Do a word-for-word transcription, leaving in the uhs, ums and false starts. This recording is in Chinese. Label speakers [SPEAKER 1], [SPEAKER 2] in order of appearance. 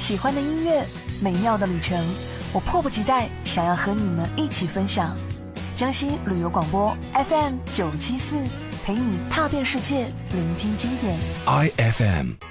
[SPEAKER 1] 喜欢的音乐，美妙的旅程，我迫不及待想要和你们一起分享。江西旅游广播 F M 九七四，陪你踏遍世界，聆听经典。
[SPEAKER 2] I F M。